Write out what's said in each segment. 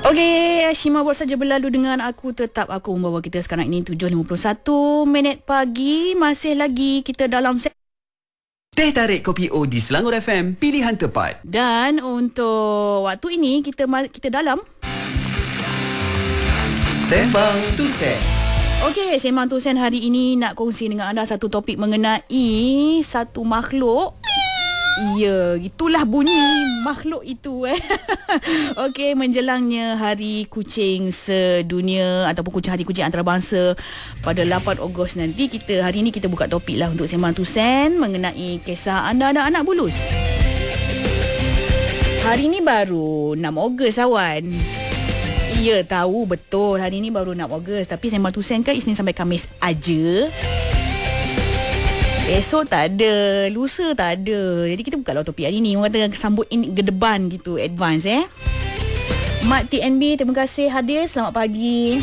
Okey, Shima baru saja berlalu dengan Aku Tetap Aku membawa kita sekarang ini 7.51 pagi. Masih lagi kita dalam Teh tarik kopi O di Selangor FM, pilihan tepat. Dan untuk waktu ini kita dalam Sembang Tusen. Okey, Sembang Tusen hari ini nak kongsi dengan anda satu topik mengenai satu makhluk. Ya, itulah bunyi makhluk itu Okey, menjelangnya Hari Kucing Sedunia ataupun Hari Kucing Antarabangsa pada 8 Ogos nanti, hari ini kita buka topik lah untuk Sembang Tusen mengenai kisah anda anak bulus. Hari ini baru 6 Ogos awan. Ya, tahu betul hari ini baru 6 Ogos, tapi Sembang Tusen kan Isnin sampai Khamis aja. Esok tak ada, lusa tak ada. Jadi kita buka lah topik hari ni. Orang kata sambut ini gedeban gitu, advance Mat TNB, terima kasih hadir. Selamat pagi.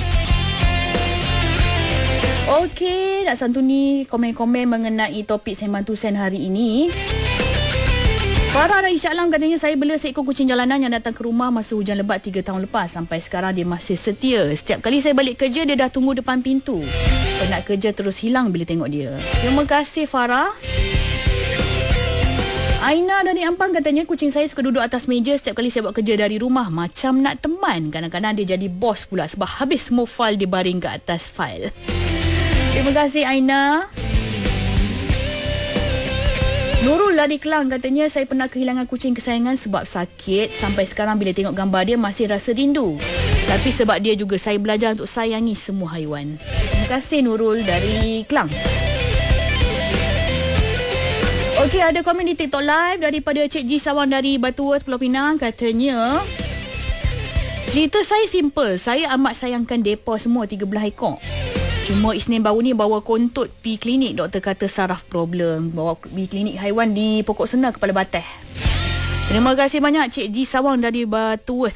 Okey, nak santuni komen-komen mengenai topik Sembang Tusen hari ini. Farah dari Shah Alam katanya, saya bela seekor kucing jalanan yang datang ke rumah masa hujan lebat 3 tahun lepas. Sampai sekarang dia masih setia. Setiap kali saya balik kerja, dia dah tunggu depan pintu. Penat kerja terus hilang bila tengok dia. Terima kasih Farah. Aina dari Ampang katanya, kucing saya suka duduk atas meja setiap kali saya buat kerja dari rumah. Macam nak teman. Kadang-kadang dia jadi bos pula sebab habis semua fail dia baring ke atas fail. Terima kasih Aina. Nurul dari Kelang katanya, saya pernah kehilangan kucing kesayangan sebab sakit. Sampai sekarang bila tengok gambar dia masih rasa rindu. Tapi sebab dia juga saya belajar untuk sayangi semua haiwan. Terima kasih Nurul dari Kelang. Okey, ada komen di TikTok Live daripada Cik G Sawang dari Batuworth, Pulau Pinang. Katanya, cerita saya simple. Saya amat sayangkan depa semua 13 ekor. Cuma Isnin baru ni bawa kontut pergi klinik. Doktor kata saraf problem. Bawa pergi klinik haiwan di Pokok Sena, Kepala Bateh. Terima kasih banyak Cik G Sawang dari Batuworth.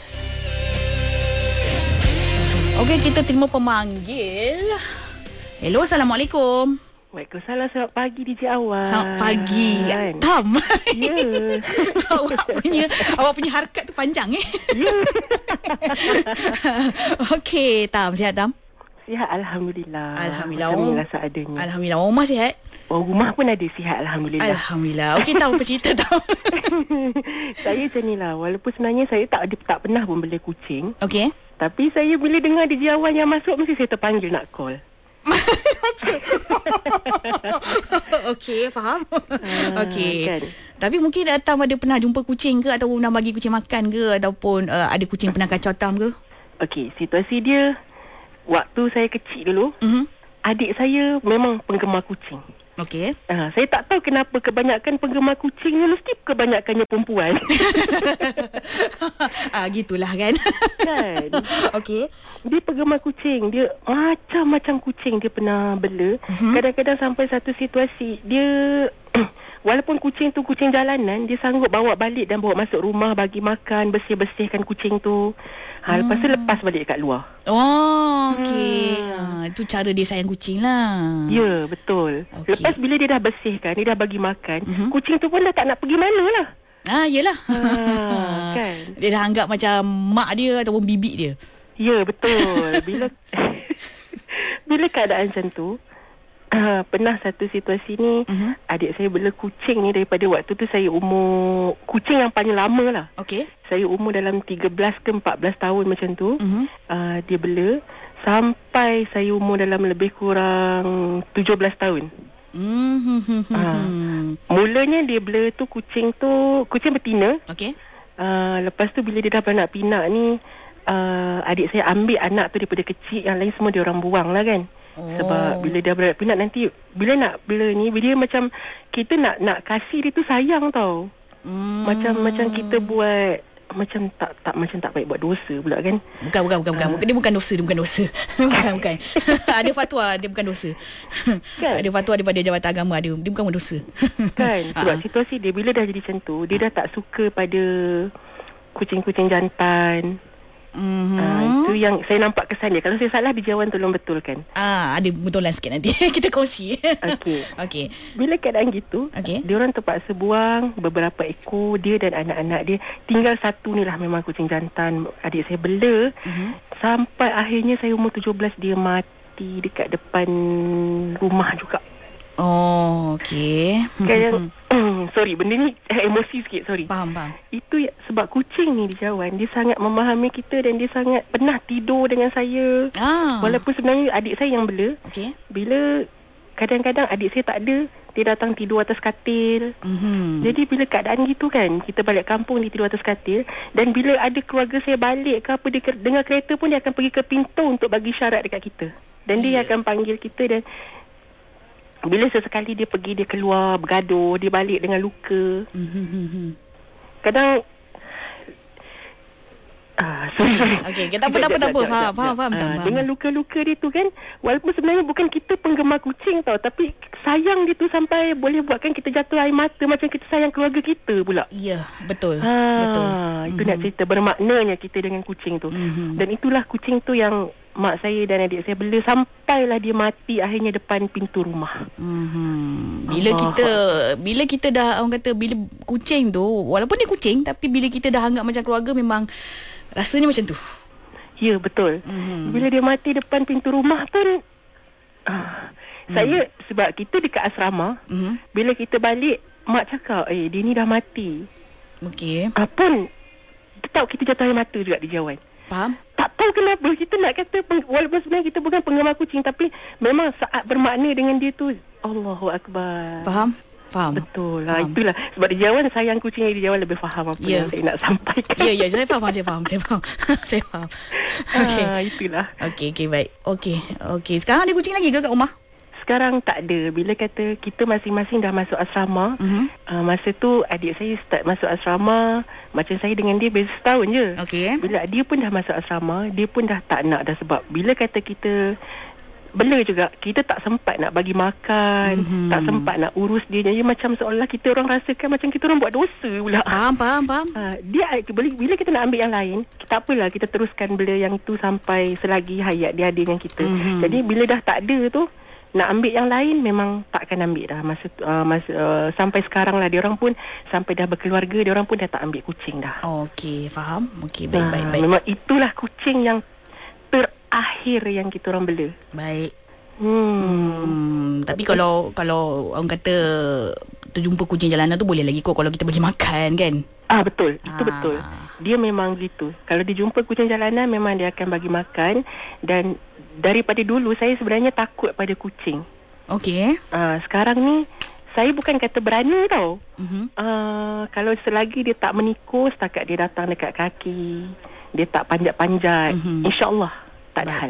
Okey, kita terima pemanggil. Hello, Assalamualaikum. Waalaikumsalam, selamat pagi DJ Awal. Selamat pagi. Tam. Ya. Awak punya harakat tu panjang Ya. Okey, Tam, sihat Tam? Sihat, Alhamdulillah. Alhamdulillah seadanya. Alhamdulillah. Rumah sihat? Oh, rumah pun ada sihat, Alhamdulillah. Alhamdulillah. Okey, tahu apa cerita tahu. Saya macam ni lah. Walaupun sebenarnya saya tak pernah pun bela kucing. Okey. Tapi saya bila dengar DJ Awal yang masuk, mesti saya terpanggil nak call. Okey, faham. Okey. Kan? Tapi mungkin Tam ada pernah jumpa kucing ke, ataupun pernah bagi kucing makan ke, ataupun ada kucing pernah kacau Tam ke? Okey, situasi dia waktu saya kecil dulu, adik saya memang penggemar kucing. Okey. Saya tak tahu kenapa kebanyakan penggemar kucing ni mesti kebanyakannya perempuan. Gitulah kan. Kan? Okey. Dia penggemar kucing. Dia macam-macam kucing dia pernah bela. Kadang-kadang sampai satu situasi dia walaupun kucing tu kucing jalanan, dia sanggup bawa balik dan bawa masuk rumah, bagi makan, bersih-bersihkan kucing tu. Lepas tu lepas balik dekat luar. Oh, okey. Itu cara dia sayang kucing lah. Ya, betul. Okay. Lepas bila dia dah bersihkan, dia dah bagi makan, kucing tu pun dah tak nak pergi mana lah. Yelah. Kan? Dia dah anggap macam mak dia ataupun bibik dia. Ya, betul. Bila keadaan macam tu, pernah satu situasi ni, adik saya bela kucing ni daripada waktu tu saya umur, kucing yang paling lama lah. Okey. Saya umur dalam 13 ke 14 tahun macam tu. Dia bela sampai saya umur dalam lebih kurang 17 tahun. Mulanya dia bela tu kucing betina. Okey. Lepas tu bila dia dah beranak pinak ni, adik saya ambil anak tu daripada kecil, yang lain semua dia orang buang lah kan. Sebab bila dia beranak pinak nanti, bila nak bela ni, dia macam kita nak kasih dia tu sayang tau. Macam kita buat macam tak baik, buat dosa pula kan. Bukan. Dia bukan dosa, bukan. Ada fatwa dia bukan dosa. Kan? Ada fatwa daripada Jabatan Agama, dia bukan dosa. Kan? Sebab situasi dia bila dah jadi macam tu, dia dah tak suka pada kucing-kucing jantan. Itu yang saya nampak kesan dia. Kalau saya salah, dijawab tolong betulkan. Ada betulan sikit nanti. Kita kongsi. Okey. Bila keadaan gitu, dia orang terpaksa buang beberapa ekor, dia dan anak-anak dia. Tinggal satu ni lah memang kucing jantan. Adik saya bela. Sampai akhirnya saya umur 17, dia mati dekat depan rumah juga. Oh, okey. Sorry, benda ni emosi sikit, sorry. Faham. Itu sebab kucing ni Dijawan, dia sangat memahami kita dan dia sangat pernah tidur dengan saya. Walaupun sebenarnya adik saya yang bela. Bila kadang-kadang adik saya tak ada, dia datang tidur atas katil. Jadi bila keadaan gitu kan, kita balik kampung, dia tidur atas katil. Dan bila ada keluarga saya balik ke apa, dia dengar kereta pun, dia akan pergi ke pintu untuk bagi syarat dekat kita. Dan dia akan panggil kita. Dan bila sesekali dia pergi, dia keluar bergaduh, dia balik dengan luka. Kadang Okey, tak apa. Faham. Dengan luka-luka dia tu kan, walaupun sebenarnya bukan kita penggemar kucing tau, tapi sayang dia tu sampai boleh buatkan kita jatuh air mata, macam kita sayang keluarga kita pula. Ya, betul. Itu nak cerita bermaknanya kita dengan kucing tu. Dan itulah kucing tu yang mak saya dan adik saya bela sampailah dia mati akhirnya depan pintu rumah. Bila kita dah, orang kata, bila kucing tu, walaupun dia kucing, tapi bila kita dah anggap macam keluarga, memang rasanya macam tu. Ya, betul. Bila dia mati depan pintu rumah pun, saya, sebab kita dekat asrama, bila kita balik, mak cakap, dia ni dah mati. Okey. Pun tahu kita jatuh air mata juga Dijawan. Faham? Tak tahu kenapa kita nak kata, walaupun sebenarnya kita bukan penggemar kucing, tapi memang saat bermakna dengan dia tu, Allahu Akbar. Faham? Betul lah. Itulah sebab Dijawan sayang kucing, Dijawan lebih faham apa yang saya nak sampaikan. Ya, saya faham. Saya faham. Itulah. Okey, baik. Okey. Sekarang ada kucing lagi ke kat rumah? Sekarang tak ada. Bila kata kita masing-masing dah masuk asrama, masa tu adik saya start masuk asrama, macam saya dengan dia beza setahun je. Bila dia pun dah masuk asrama, dia pun dah tak nak dah, sebab bila kata kita bela juga, kita tak sempat nak bagi makan, tak sempat nak urus dia. Jadi macam seolah kita orang rasakan macam kita orang buat dosa pula. Faham. Dia bila kita nak ambil yang lain, tak apalah, kita teruskan bela yang tu sampai selagi hayat dia ada dengan kita. Jadi bila dah tak ada tu, nak ambil yang lain memang takkan ambil dah. Masa sampai sekarang lah, dia orang pun sampai dah berkeluarga, dia orang pun dah tak ambil kucing dah. Okey, faham. Okey, baik. Memang itulah kucing yang terakhir yang kita orang bela. Baik. Tapi kalau orang kata terjumpa kucing jalanan tu, boleh lagi kot kalau kita bagi makan kan? Betul. Itu betul. Dia memang gitu. Kalau dia jumpa kucing jalanan, memang dia akan bagi makan. Dan daripada dulu saya sebenarnya takut pada kucing. Okey. Sekarang ni saya bukan kata berani tau. Kalau selagi dia tak menikung, setakat dia datang dekat kaki, dia tak panjat-panjat, InsyaAllah tak ada hal.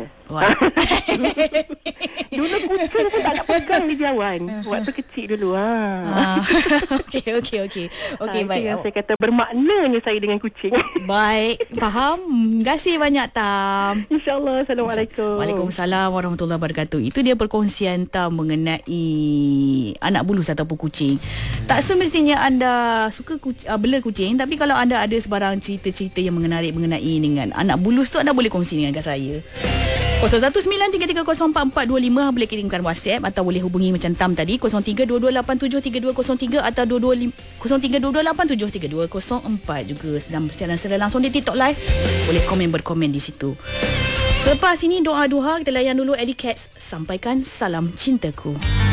Dulu kucing pun tak nak pegang Dijawan. Waktu kecil dulu. Okey, baik. Yang saya kata bermaknanya saya dengan kucing. Baik, faham. Terima kasih banyak, Tam. InsyaAllah. Assalamualaikum. Waalaikumsalam warahmatullahi wabarakatuh. Itu dia perkongsian Tam mengenai anak bulus ataupun kucing. Tak semestinya anda suka bela kucing, tapi kalau anda ada sebarang cerita-cerita yang menarik mengenai dengan anak bulus tu, anda boleh kongsi dengan saya. 0193304425 boleh kirimkan WhatsApp atau boleh hubungi macam Tam tadi 0322873203 atau 0322873204. Juga sedang bersiaran secara langsung di TikTok Live, boleh berkomen di situ. Selepas ini doa-doa, kita layan dulu Eddie Katz, sampaikan salam cintaku.